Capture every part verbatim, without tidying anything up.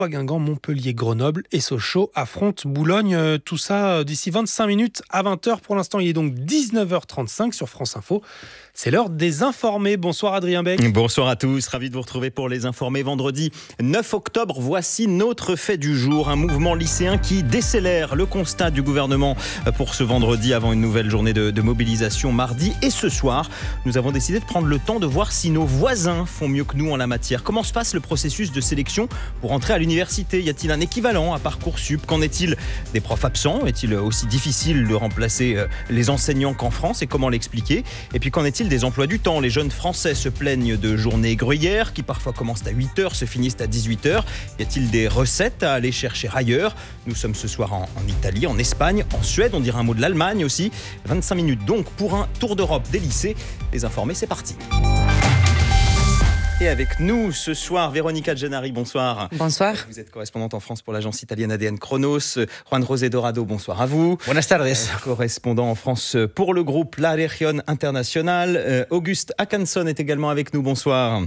Guingamp, Montpellier, Grenoble et Sochaux affrontent Boulogne. Euh, tout ça euh, d'ici vingt-cinq minutes à vingt heures. Pour l'instant, il est donc dix-neuf heures trente-cinq sur France Info. C'est l'heure des informés. Bonsoir Adrien Beck. Bonsoir à tous, ravi de vous retrouver pour les informés. Vendredi neuf octobre, voici notre fait du jour. Un mouvement lycéen qui décélère le constat du gouvernement pour ce vendredi avant une nouvelle journée de, de mobilisation mardi. Et ce soir, nous avons décidé de prendre le temps de voir si nos voisins font mieux que nous en la matière. Comment se passe le processus de sélection pour entrer à l'université ? Y a-t-il un équivalent à Parcoursup ? Qu'en est-il des profs absents ? Est-il aussi difficile de remplacer les enseignants qu'en France ? Et comment l'expliquer ? Et puis qu'en est-il des emplois du temps ? Les jeunes Français se plaignent de journées gruyères qui parfois commencent à huit heures, se finissent à dix-huit heures. Y a-t-il des recettes à aller chercher ailleurs ? Nous sommes ce soir en, en Italie, en Espagne, en Suède, on dira un mot de l'Allemagne aussi. vingt-cinq minutes donc pour un tour d'Europe des lycées. Les informés, c'est parti. Et avec nous ce soir, Véronica Gennari, bonsoir. Bonsoir. Vous êtes correspondante en France pour l'agence italienne A D N Chronos. Juan José Dorado, bonsoir à vous. Buenas tardes. Euh, correspondant en France pour le groupe La Región Internacional. Euh, Auguste Akanson est également avec nous, bonsoir.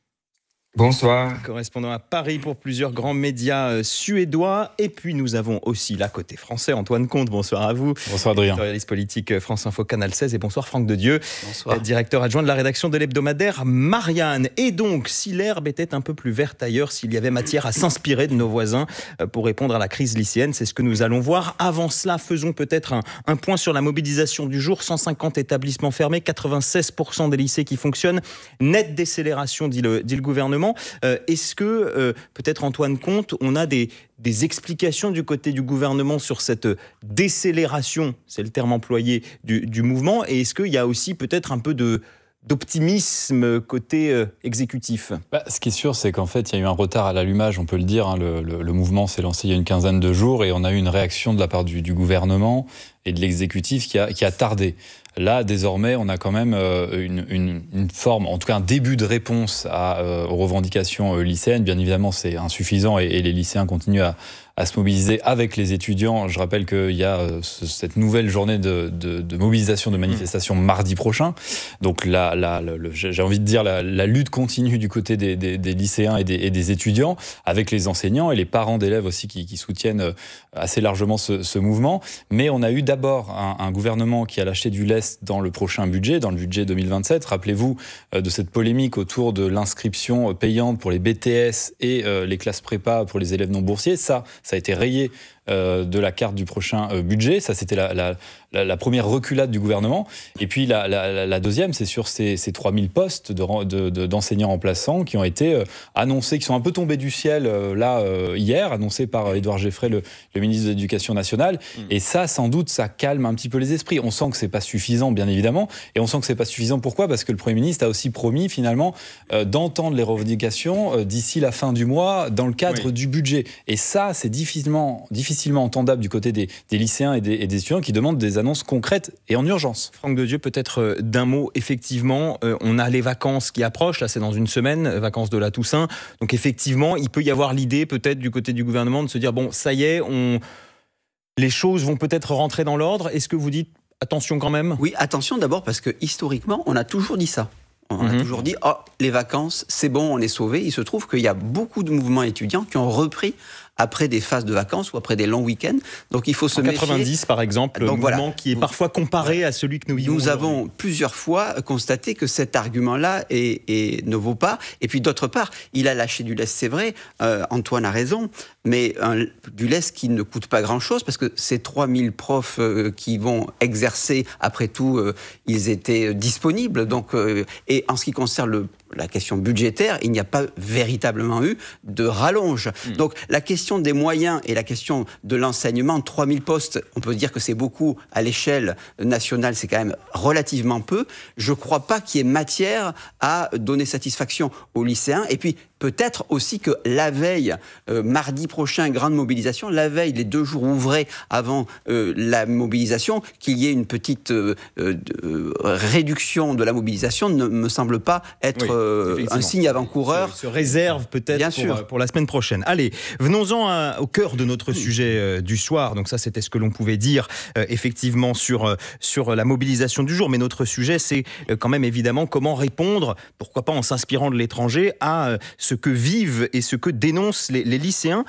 Bonsoir. Correspondant à Paris pour plusieurs grands médias euh, suédois. Et puis nous avons aussi là côté français, Antoine Comte, bonsoir à vous. Bonsoir Adrien. Éditorialiste politique euh, France Info Canal seize. Et bonsoir Franck Dedieu, bonsoir. Euh, directeur adjoint de la rédaction de l'hebdomadaire Marianne. Et donc, si l'herbe était un peu plus verte ailleurs, s'il y avait matière à s'inspirer de nos voisins euh, pour répondre à la crise lycéenne, c'est ce que nous allons voir. Avant cela, faisons peut-être un, un point sur la mobilisation du jour. cent cinquante établissements fermés, quatre-vingt-seize pour cent des lycées qui fonctionnent. Nette décélération, dit le, dit le gouvernement. Euh, est-ce que, euh, peut-être Antoine Comte, on a des, des explications du côté du gouvernement sur cette décélération, c'est le terme employé, du, du mouvement, et est-ce qu'il y a aussi peut-être un peu de, d'optimisme côté euh, exécutif ? Bah, ce qui est sûr, c'est qu'en fait, il y a eu un retard à l'allumage, on peut le dire. Hein. Le, le, le mouvement s'est lancé il y a une quinzaine de jours et on a eu une réaction de la part du, du gouvernement et de l'exécutif qui a, qui a tardé. Là, désormais, on a quand même euh, une, une, une forme, en tout cas un début de réponse à, euh, aux revendications euh, lycéennes. Bien évidemment, c'est insuffisant et, et les lycéens continuent à, à se mobiliser avec les étudiants. Je rappelle qu'il y a euh, ce, cette nouvelle journée de, de, de mobilisation, de manifestation mmh. mardi prochain. Donc, la, la, la, le, j'ai envie de dire, la, la lutte continue du côté des, des, des lycéens et des, et des étudiants, avec les enseignants et les parents d'élèves aussi qui, qui soutiennent assez largement ce, ce mouvement. Mais on a eu d'abord un, un gouvernement qui a lâché du lest dans le prochain budget, dans le budget deux mille vingt-sept. Rappelez-vous euh, de cette polémique autour de l'inscription payante pour les B T S et euh, les classes prépa pour les élèves non boursiers. Ça, ça a été rayé euh, de la carte du prochain euh, budget. Ça, c'était la, la, la, la première reculade du gouvernement. Et puis la, la, la deuxième, c'est sur ces, ces trois mille postes de, de, de, d'enseignants remplaçants qui ont été euh, annoncés, qui sont un peu tombés du ciel euh, là euh, hier, annoncés par Édouard Geffray, le, le ministre de l'Éducation nationale. Mmh. Et ça, sans doute, ça calme un petit peu les esprits. On sent que c'est pas suffisant, bien évidemment, et on sent que c'est pas suffisant. Pourquoi ? Parce que le Premier ministre a aussi promis finalement euh, d'entendre les revendications euh, d'ici la fin du mois dans le cadre oui. du budget. Et ça, c'est difficilement, difficilement entendable du côté des, des lycéens et des, et des étudiants qui demandent des annonces concrètes et en urgence. Franck Dedieu, peut-être euh, d'un mot, effectivement, euh, on a les vacances qui approchent, là c'est dans une semaine, euh, vacances de la Toussaint, donc effectivement, il peut y avoir l'idée peut-être du côté du gouvernement de se dire, bon, ça y est, on... les choses vont peut-être rentrer dans l'ordre. Est-ce que vous dites attention quand même ? Oui, attention d'abord parce que historiquement, on a toujours dit ça. On mmh. a toujours dit, oh, les vacances, c'est bon, on est sauvés. Il se trouve qu'il y a beaucoup de mouvements étudiants qui ont repris après des phases de vacances ou après des longs week-ends. Donc il faut se en méfier. quatre-vingt-dix, par exemple, donc, le voilà. mouvement qui est parfois comparé à celui que nous vivons. Nous avons plusieurs fois constaté que cet argument-là est, est, ne vaut pas. Et puis d'autre part, il a lâché du lest, c'est vrai. Euh, Antoine a raison. Mais un, du lest qui ne coûte pas grand-chose, parce que ces trois mille profs euh, qui vont exercer, après tout, euh, ils étaient disponibles. Donc, euh, et en ce qui concerne le, la question budgétaire, il n'y a pas véritablement eu de rallonge. Mmh. Donc la question des moyens et la question de l'enseignement, trois mille postes, on peut dire que c'est beaucoup à l'échelle nationale, c'est quand même relativement peu. Je ne crois pas qu'il y ait matière à donner satisfaction aux lycéens. Et puis, peut-être aussi que la veille, euh, mardi prochain, grande mobilisation, la veille, les deux jours ouvrés avant euh, la mobilisation, qu'il y ait une petite euh, euh, réduction de la mobilisation ne me semble pas être oui, euh, un signe avant-coureur. Se, se réserve peut-être Bien pour, sûr. pour la semaine prochaine. Allez, venons-en à, au cœur de notre sujet euh, du soir. Donc ça, c'était ce que l'on pouvait dire euh, effectivement sur, euh, sur la mobilisation du jour. Mais notre sujet, c'est euh, quand même évidemment comment répondre, pourquoi pas en s'inspirant de l'étranger, à euh, ce que vivent et ce que dénoncent les, les lycéens.